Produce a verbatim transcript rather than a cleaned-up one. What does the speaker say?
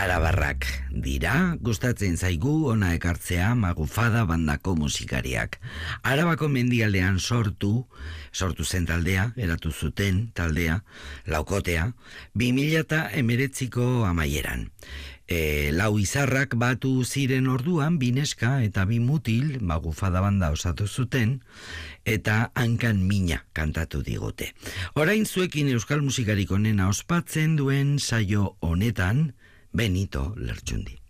Arabarrak dira, gustatzen zaigu ona ekartzea Magufada bandako musikariak. Arabako mendialdean sortu, sortu zen taldea, eratu zuten taldea, laukotea, bi mila hemeretziko amaieran. E, lau izarrak batu ziren orduan, bi neska eta bi mutil Magufada banda osatu zuten, eta hankan mina kantatu digute. Orain zuekin euskal musikarik onena ospatzen duen saio honetan, Benito Lertxundi.